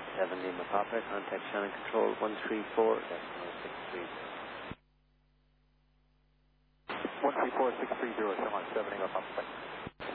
7 Lima Papa, contact Shannon Control 134.630. 134.630, Shannon 7 Lima Papa.